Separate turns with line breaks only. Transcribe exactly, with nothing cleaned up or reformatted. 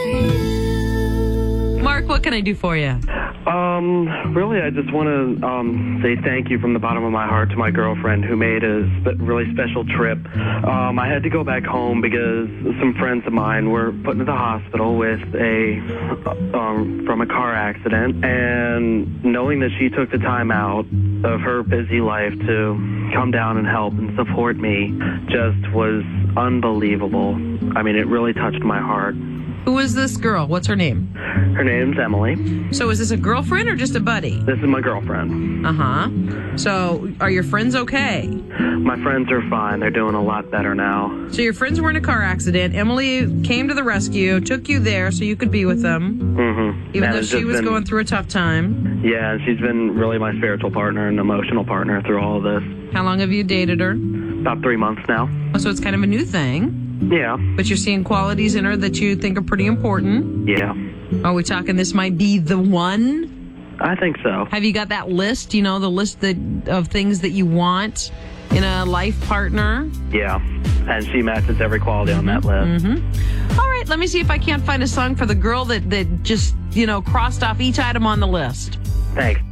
Mark, what can I do for you?
Um, really, I just want to um, say thank you from the bottom of my heart to my girlfriend who made a spe- really special trip. Um, I had to go back home because some friends of mine were put into the hospital with a um, from a car accident, and knowing that she took the time out of her busy life to come down and help and support me just was unbelievable. I mean, it really touched my heart.
Who is this girl? What's her name?
Her name's Emily.
So is this a girlfriend or just a buddy?
This is my girlfriend.
Uh-huh. So are your friends okay?
My friends are fine. They're doing a lot better now.
So your friends were in a car accident. Emily came to the rescue, took you there so you could be with them.
Mm-hmm.
Even
And
though
it's
she
just
was
been-
going through a tough time.
Yeah, and she's been really my spiritual partner and emotional partner through all of this.
How long have you dated her?
About three months now.
Oh, so it's kind of a new thing.
Yeah.
But you're seeing qualities in her that you think are pretty important.
Yeah.
Are we talking this might be the one?
I think so.
Have you got that list, you know, the list that, of things that you want in a life partner?
Yeah. And she matches every quality on that list.
Mm-hmm. All right, let me see if I can't find a song for the girl that, that just, you know, crossed off each item on the list.
Thanks.